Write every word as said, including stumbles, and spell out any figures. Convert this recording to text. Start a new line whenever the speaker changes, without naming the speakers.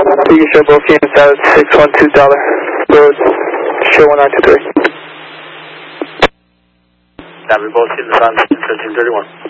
You can show both units out at six one two dollar. Road, show one nine two three.
Copy, both units on seventeen thirty-one.